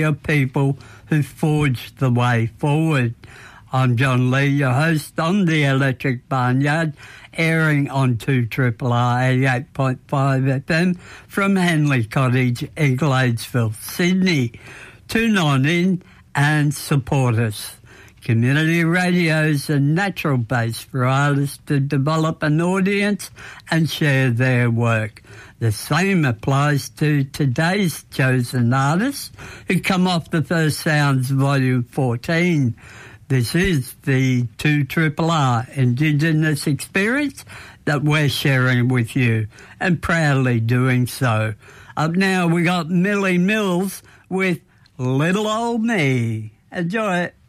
of people who forged the way forward. I'm John Lee, your host on the Electric Barnyard, airing on 2RRR 88.5 FM from Henley Cottage in Gladesville, Sydney. Tune on in and support us. Community radio is a natural base for artists to develop an audience and share their work. The same applies to today's chosen artists who come off the First Sounds Volume 14. This is the 2RRR Indigenous experience that we're sharing with you, and proudly doing so. Up now we got Millie Mills with Little Old Me. Enjoy it.